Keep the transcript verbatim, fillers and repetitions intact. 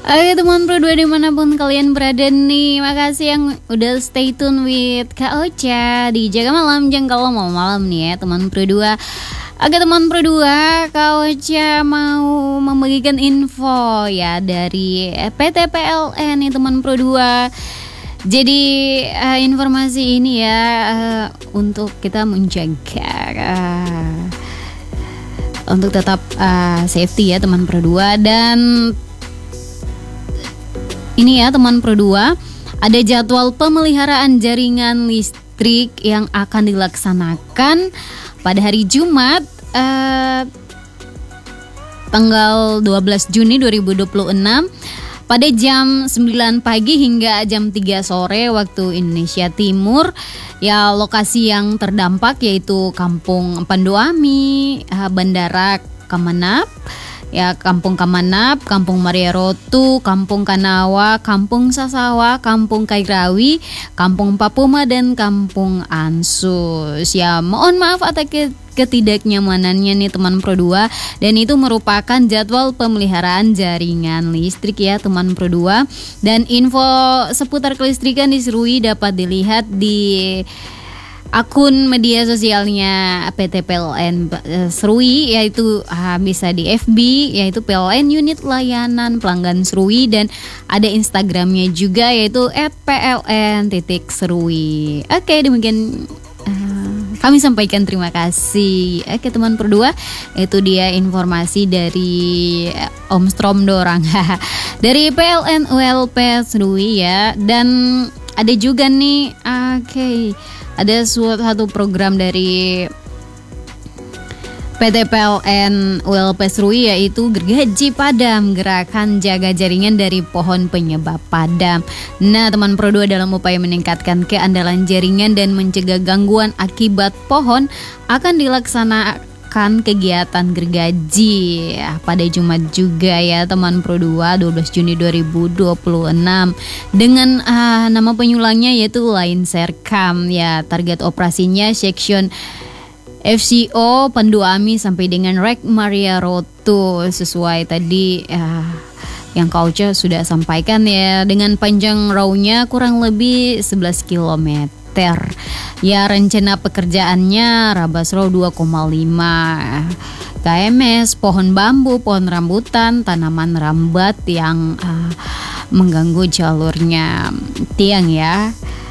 Oke teman Pro dua dimanapun kalian berada nih, makasih yang udah stay tune with Kak Ocha di Jaga Malam. Jangan kalau mau malam nih ya teman Pro dua. Oke teman Pro dua, Kak Ocha mau membagikan info ya dari P T P L N nih teman Pro dua. Jadi uh, informasi ini ya uh, untuk kita menjaga uh, untuk tetap uh, safety ya teman Pro dua. Dan ini ya teman Pro dua, ada jadwal pemeliharaan jaringan listrik yang akan dilaksanakan pada hari Jumat eh, tanggal dua belas Juni dua ribu dua puluh enam pada jam sembilan pagi hingga jam tiga sore waktu Indonesia Timur. Ya, lokasi yang terdampak yaitu Kampung Pandoami, Bandara Kamanap, ya Kampung Kamanap, Kampung Maria Rotu, Kampung Kanawa, Kampung Sasawa, Kampung Kairawi, Kampung Papuma, dan Kampung Ansus. Ya, mohon maaf atas ketidaknyamanannya nih teman Pro dua, dan itu merupakan jadwal pemeliharaan jaringan listrik ya teman Pro dua. Dan info seputar kelistrikan di Serui dapat dilihat di akun media sosialnya P T P L N Serui, yaitu uh, bisa di F B yaitu P L N Unit Layanan Pelanggan Serui, dan ada Instagramnya juga yaitu et p l n titik serui. Oke, demikian uh, kami sampaikan, terima kasih. Oke teman Pro dua, itu dia informasi dari Om Strom Dorang dari P L N U L P Serui ya. Dan ada juga nih, oke okay, ada suatu program dari P T P L N U L P Serui, yaitu Gergaji Padam, gerakan jaga jaringan dari pohon penyebab padam. Nah teman Pro dua, dalam upaya meningkatkan keandalan jaringan dan mencegah gangguan akibat pohon, akan dilaksanakan kegiatan gergaji ya, pada Jumat juga ya teman Pro dua, dua belas Juni dua ribu dua puluh enam, dengan uh, nama penyulangnya yaitu Line Serkam ya. Target operasinya section F C O Pandoami sampai dengan Rek Maria Rotu, sesuai tadi uh, yang Kak Ocha sudah sampaikan ya, dengan panjang raunya kurang lebih sebelas kilometer. Ya, rencana pekerjaannya Rabas Row dua koma lima K M S, pohon bambu, pohon rambutan, tanaman rambat yang uh, mengganggu jalurnya tiang ya.